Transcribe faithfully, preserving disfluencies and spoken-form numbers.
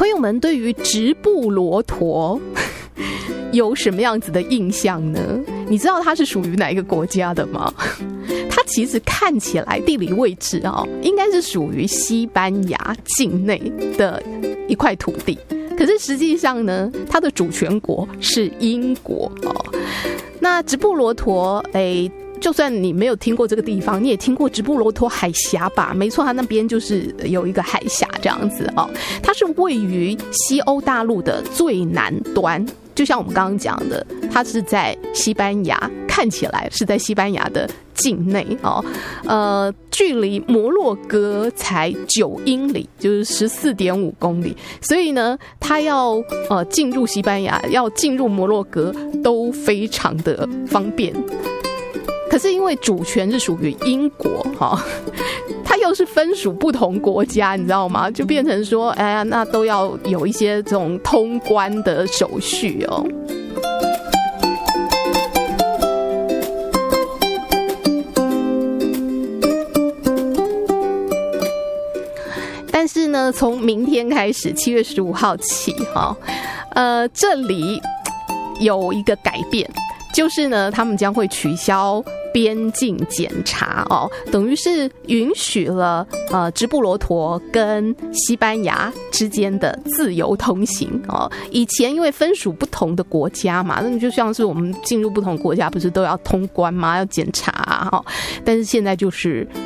朋友们对于直布罗陀有什么样子的印象呢？你知道它是属于哪一个国家的吗？它其实看起来地理位置啊、哦，应该是属于西班牙境内的一块土地，可是实际上呢，它的主权国是英国哦。那直布罗陀，哎。就算你没有听过这个地方，你也听过直布罗陀海峡吧？没错，它那边就是有一个海峡这样子哦。它是位于西欧大陆的最南端，就像我们刚刚讲的，它是在西班牙，看起来是在西班牙的境内哦。呃，距离摩洛哥才九英里，就是十四点五公里。所以呢，它要呃进入西班牙，要进入摩洛哥都非常的方便。可是因为主权是属于英国哈，它又是分属不同国家，你知道吗？就变成说，哎呀，那都要有一些这种通关的手续哦。但是呢，从明天开始，七月十五号起哈，呃，这里有一个改变。就是呢，他们将会取消边境检查哦，等于是允许了呃直布罗陀跟西班牙之间的自由通行哦。以前因为分属不同的国家嘛，那就像是我们进入不同国家不是都要通关吗？要检查啊、哦，但是现在就是